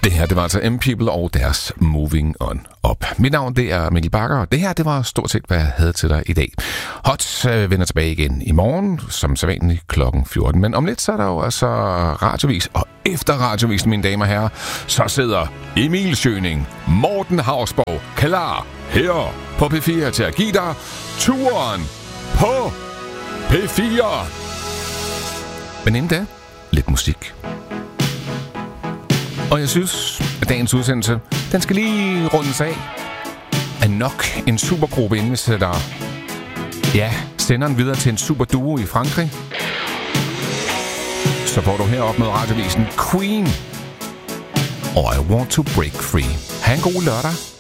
Det her, det var altså M-People og deres Moving On Up. Mit navn, det er Mikkel Bakker, og det her, det var stort set, hvad jeg havde til dig i dag. Hot vender tilbage igen i morgen, som sædvanligt klokken 14. Men om lidt, så er der jo altså radiovis, og efter radiovis, mine damer og herrer, så sidder Emil Schøning, Morten Hausborg, klar her på P4 til at give dig turen på P4. Men inden da, lidt musik. Og jeg synes, at dagens udsendelse, den skal lige rundes af nok en supergruppe, inden vi sætter, sender den videre til en superduo i Frankrig. Så får du heroppe med radiovisen Queen og I Want to Break Free. Ha' en god lørdag.